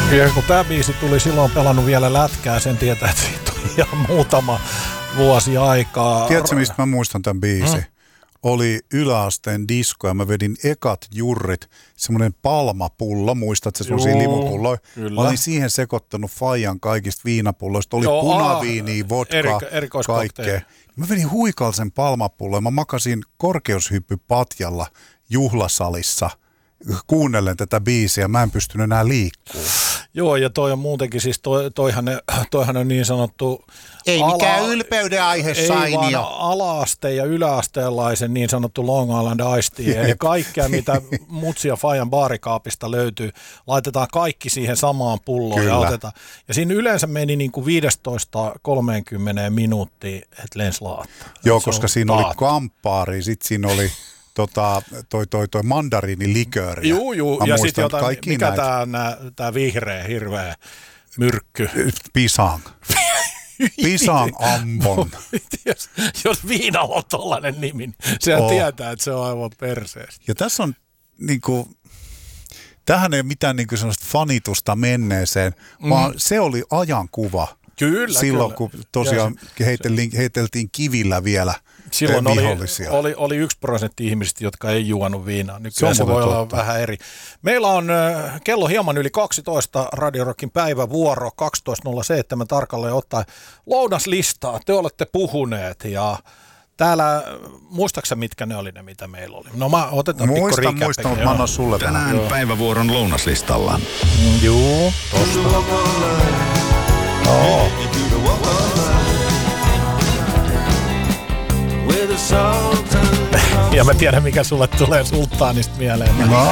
Ja kun tämä biisi tuli silloin pelannut vielä lätkää, sen tietää, että siitä on ihan muutama vuosi aikaa. Tiedätkö, mistä mä muistan tämän biisin? Oli yläasteen disko ja mä vedin ekat jurrit, semmoinen palmapullo, muistatko semmoisia limupulloja? Mä olin siihen sekoittanut Fajan kaikista viinapulloista, oli punaviiniä, vodkaa, kaikkea. Mä vedin huikallisen palmapullo ja mä makasin korkeushyppypatjalla juhlasalissa kuunnellen tätä biisiä, mä en pystynyt enää liikkuu. Joo, ja toi on muutenkin, siis toihan on niin sanottu... Ei mikään ylpeyden aihe, Sainio. Ei vaan ala-asteen ja yläasteenlaisen niin sanottu Long Island Iced Tea. Eli kaikkea, mitä Mutsi ja Fajan baarikaapista löytyy, laitetaan kaikki siihen samaan pulloon. Ja otetaan. Ja siinä yleensä meni niin kuin 15-30 minuuttia, että lensi laatta. Joo, koska siinä oli kamppaari, sitten siinä oli... toi mandariinilikööri. Juu, ja sitten jotain, mikä tämä vihreä hirveä myrkky? Pisang. Pisang ambon. Jos viinalla on tollainen nimi, niin sehän tietää, että se on aivan perseestä. Ja tässä on niinku, tähän ei ole mitään niinku sellaista fanitusta menneeseen, vaan se oli ajankuva. Kyllä, silloin, kun tosiaan heiteltiin kivillä vielä. Silloin oli 1% ihmisistä, jotka ei juonut viinaa. Nykyään se voi olla vähän eri. Meillä on kello hieman yli 12, Radio Rockin päivävuoro, 12.07 tarkalleen ottaen lounaslistaa. Te olette puhuneet ja täällä, muistaaksä mitkä ne oli ne, mitä meillä oli? No otetaan pikku recap. Muistan, mutta mä annan sulle tänään päivävuoron lounaslistalla. Joo, tosta. Ja mä tiedän, mikä sulle tulee sulttaanista mieleen.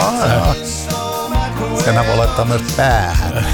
Senä voi laittaa myös päähän.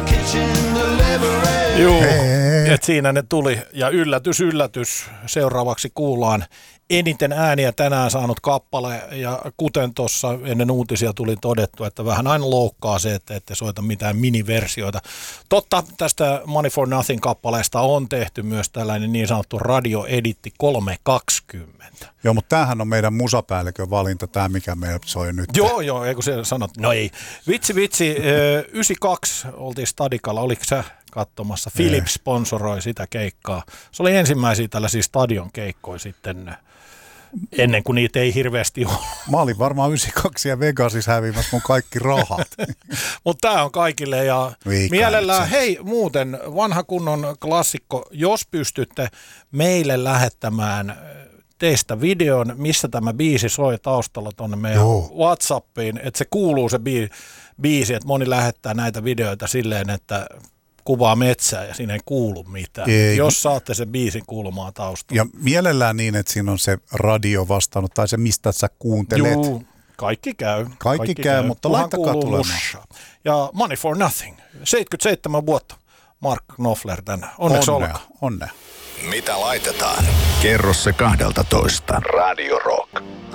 Joo, että siinä ne tuli. Ja yllätys, seuraavaksi kuullaan eniten ääniä tänään saanut kappale. Ja kuten tuossa ennen uutisia tuli todettu, että vähän aina loukkaa se, että ette soita mitään miniversioita. Totta, tästä Money for Nothing-kappaleesta on tehty myös tällainen niin sanottu radioeditti 320. Joo, mutta tämähän on meidän musapäällikön valinta, tämä mikä meillä soi nyt. Joo, eikö se sanot, no ei. Vitsi, 92 oltiin Stadikalla, oliko sä katsomassa? Philips sponsoroi sitä keikkaa. Se oli ensimmäisiä tällaisia stadion keikkoja sitten, ennen kuin niitä ei hirveästi ole. Mä olin varmaan 92 ja Vegasissa hävimässä mun kaikki rahat. Mutta tää on kaikille ja mielellään, hei muuten vanha kunnon klassikko, jos pystytte meille lähettämään teistä videon, missä tämä biisi soi taustalla tuonne meidän WhatsAppiin, että se kuuluu se biisi, että moni lähettää näitä videoita silleen, että kuvaa metsää ja siinä ei kuulu mitään. Jos saatte sen biisin kuulumaan taustalla. Ja mielellään niin, että siinä on se radio vastannut tai se, mistä sä kuuntelet. Joo, kaikki käy, mutta laittakaa tulemaan. Ja Money for Nothing, 77 vuotta, Mark Knopfler tänään. Onneksi olkaa. Onnea. Mitä laitetaan? Kerro se 12. Radio Rock.